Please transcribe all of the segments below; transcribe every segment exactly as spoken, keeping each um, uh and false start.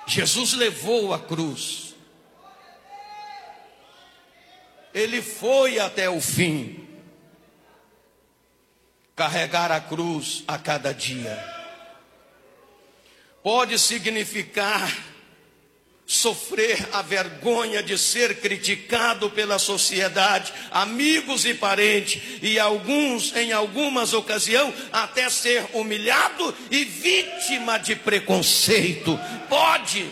Jesus levou a cruz. Ele foi até o fim. Carregar a cruz a cada dia pode significar sofrer a vergonha de ser criticado pela sociedade, amigos e parentes, e alguns, em algumas ocasiões, até ser humilhado e vítima de preconceito. Pode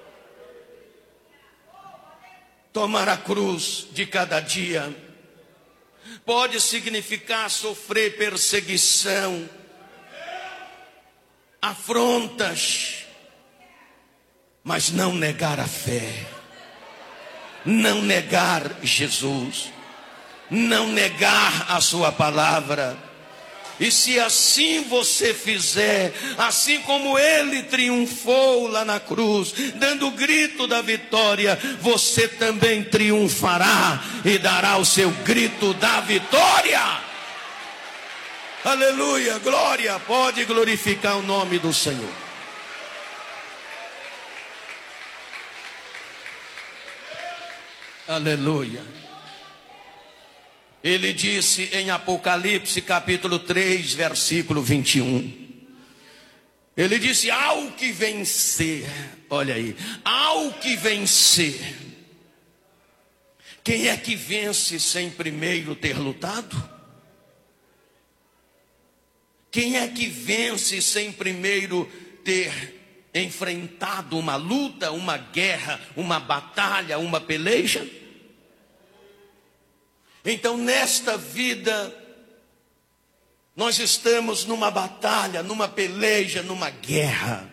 tomar a cruz de cada dia. Pode significar sofrer perseguição, afrontas, mas não negar a fé, não negar Jesus, não negar a sua palavra. E se assim você fizer, assim como ele triunfou lá na cruz, dando o grito da vitória, você também triunfará e dará o seu grito da vitória. Aleluia, glória, pode glorificar o nome do Senhor. Aleluia. Ele disse em Apocalipse capítulo três, versículo vinte e um. Ele disse: ao que vencer, olha aí, ao que vencer. Quem é que vence sem primeiro ter lutado? Quem é que vence sem primeiro ter enfrentado uma luta, uma guerra, uma batalha, uma peleja? Então, nesta vida, nós estamos numa batalha, numa peleja, numa guerra.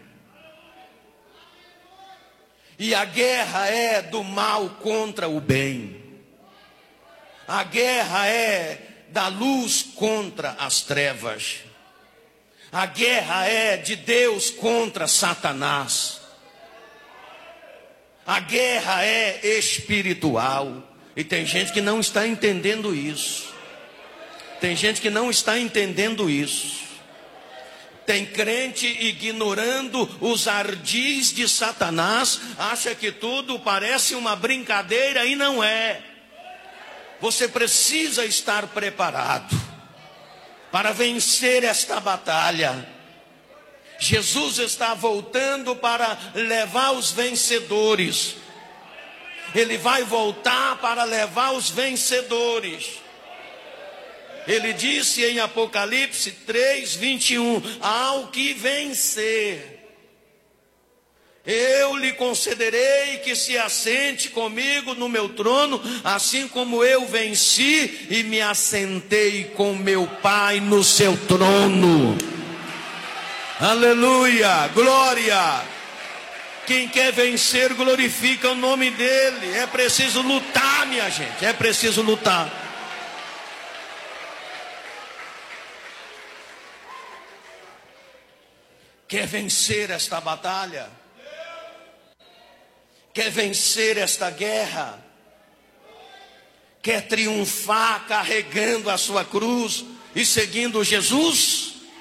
E a guerra é do mal contra o bem. A guerra é da luz contra as trevas. A guerra é de Deus contra Satanás. A guerra é espiritual. E tem gente que não está entendendo isso. Tem gente que não está entendendo isso. Tem crente ignorando os ardis de Satanás, acha que tudo parece uma brincadeira e não é. Você precisa estar preparado para vencer esta batalha. Jesus está voltando para levar os vencedores. Ele vai voltar para levar os vencedores. Ele disse em Apocalipse três, vinte e um: ao que vencer, eu lhe concederei que se assente comigo no meu trono, assim como eu venci e me assentei com meu Pai no seu trono. Aleluia, glória. Quem quer vencer, glorifica o nome dele. É preciso lutar, minha gente. É preciso lutar. Quer vencer esta batalha? Quer vencer esta guerra? Quer triunfar carregando a sua cruz e seguindo Jesus?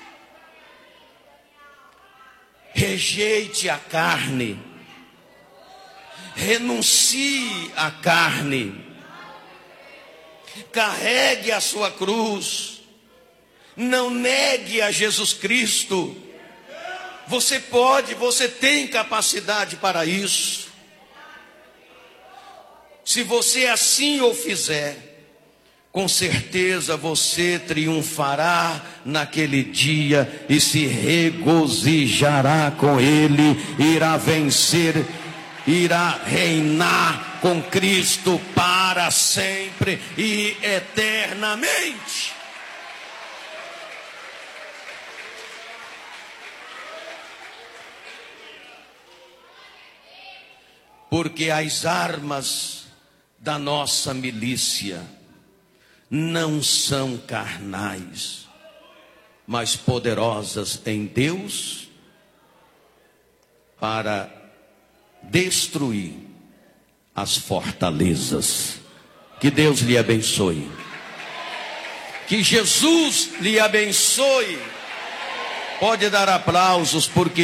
Rejeite a carne, renuncie à carne, carregue a sua cruz, não negue a Jesus Cristo. Você pode, você tem capacidade para isso. Se você assim o fizer, com certeza você triunfará naquele dia e se regozijará com ele, irá vencer, irá reinar com Cristo para sempre e eternamente. Porque as armas da nossa milícia não são carnais, mas poderosas em Deus para destruir as fortalezas. Que Deus lhe abençoe. Que Jesus lhe abençoe. Pode dar aplausos porque